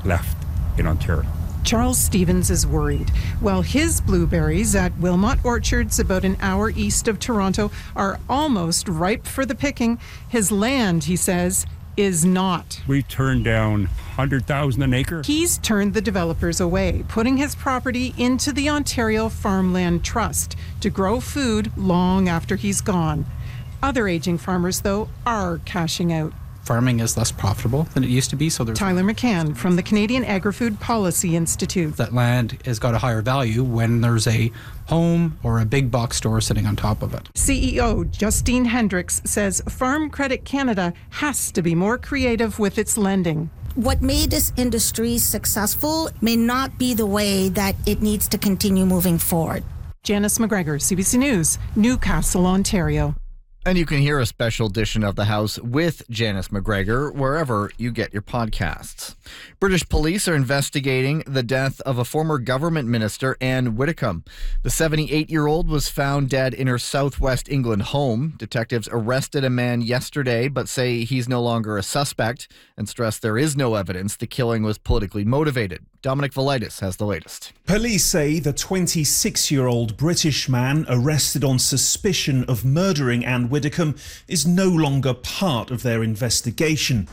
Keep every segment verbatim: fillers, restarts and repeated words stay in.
left in Ontario. Charles Stevens is worried. While his blueberries at Wilmot Orchards, about an hour east of Toronto, are almost ripe for the picking, his land, he says, is not. We turned down one hundred thousand an acre. He's turned the developers away, putting his property into the Ontario Farmland Trust to grow food long after he's gone. Other aging farmers, though, are cashing out. Farming is less profitable than it used to be. So there's Tyler McCann from the Canadian Agri-Food Policy Institute. That land has got a higher value when there's a home or a big box store sitting on top of it. C E O Justine Hendricks says Farm Credit Canada has to be more creative with its lending. What made this industry successful may not be the way that it needs to continue moving forward. Janice McGregor, C B C News, Newcastle, Ontario. And you can hear a special edition of The House with Janice McGregor wherever you get your podcasts. British police are investigating the death of a former government minister, Anne Widdecombe. The seventy-eight-year-old was found dead in her southwest England home. Detectives arrested a man yesterday but say he's no longer a suspect and stress there is no evidence the killing was politically motivated. Dominic Velitis has the latest. Police say the twenty-six-year-old British man arrested on suspicion of murdering Anne Widdecombe is no longer part of their investigation.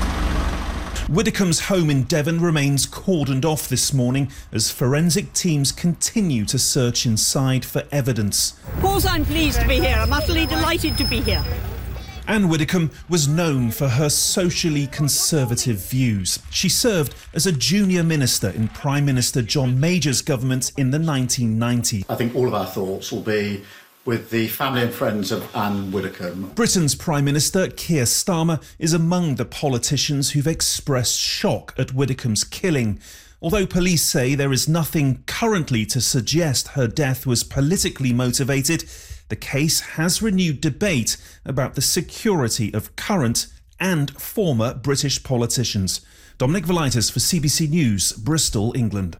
Widdecombe's home in Devon remains cordoned off this morning as forensic teams continue to search inside for evidence. Of course I'm pleased to be here. I'm utterly delighted to be here. Anne Widdecombe was known for her socially conservative views. She served as a junior minister in Prime Minister John Major's government in the nineteen nineties. I think all of our thoughts will be with the family and friends of Anne Widdecombe. Britain's Prime Minister Keir Starmer is among the politicians who've expressed shock at Widdecombe's killing. Although police say there is nothing currently to suggest her death was politically motivated, the case has renewed debate about the security of current and former British politicians. Dominic Velitis for C B C News, Bristol, England.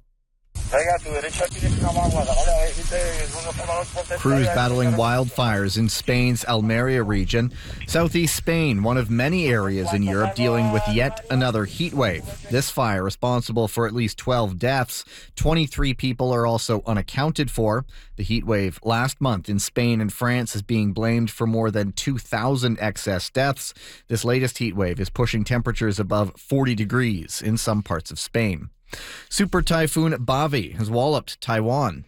Crews battling wildfires in Spain's Almeria region. Southeast Spain, one of many areas in Europe dealing with yet another heat wave. This fire responsible for at least twelve deaths. twenty-three people are also unaccounted for. The heat wave last month in Spain and France is being blamed for more than two thousand excess deaths. This latest heat wave is pushing temperatures above forty degrees in some parts of Spain. Super Typhoon Bavi has walloped Taiwan.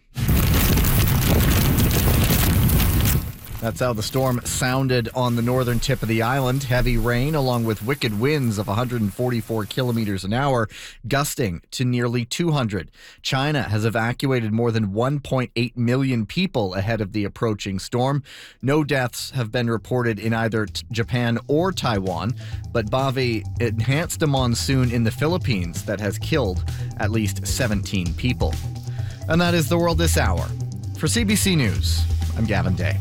That's how the storm sounded on the northern tip of the island. Heavy rain along with wicked winds of one hundred forty-four kilometers an hour, gusting to nearly two hundred. China has evacuated more than one point eight million people ahead of the approaching storm. No deaths have been reported in either t- Japan or Taiwan, but Bavi enhanced a monsoon in the Philippines that has killed at least seventeen people. And that is the world this hour. For C B C News, I'm Gavin Day.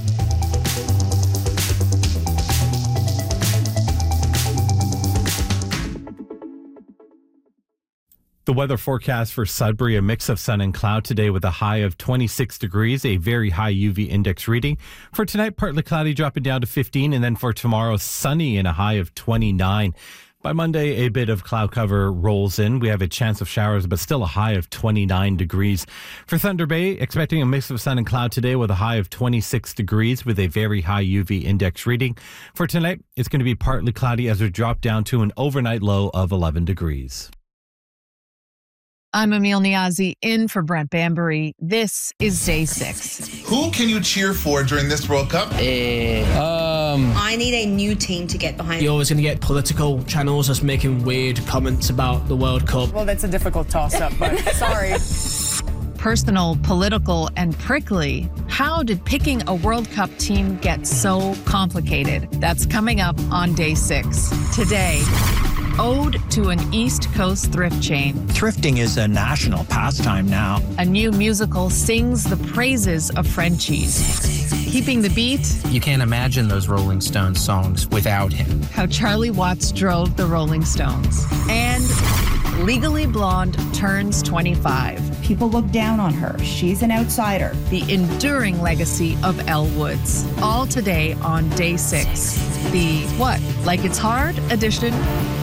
The weather forecast for Sudbury, a mix of sun and cloud today with a high of twenty-six degrees, a very high U V index reading. For tonight, partly cloudy, dropping down to fifteen, and then for tomorrow, sunny and a high of twenty-nine. By Monday, a bit of cloud cover rolls in. We have a chance of showers, but still a high of twenty-nine degrees. For Thunder Bay, expecting a mix of sun and cloud today with a high of twenty-six degrees with a very high U V index reading. For tonight, it's going to be partly cloudy as we drop down to an overnight low of eleven degrees. I'm Emil Niazi in for Brent Bambury. This is day six. Who can you cheer for during this World Cup? Uh, um, I need a new team to get behind. You're always going to get political channels just making weird comments about the World Cup. Well, that's a difficult toss-up, but sorry. Personal, political, and prickly. How did picking a World Cup team get so complicated? That's coming up on day six. Today, ode to an East Coast thrift chain. Thrifting is a national pastime now. A new musical sings the praises of Frenchies. Keeping the beat. You can't imagine those Rolling Stones songs without him. How Charlie Watts drove the Rolling Stones. And Legally Blonde turns twenty-five. People look down on her. She's an outsider. The enduring legacy of Elle Woods. All today on day six. The What? Like It's Hard edition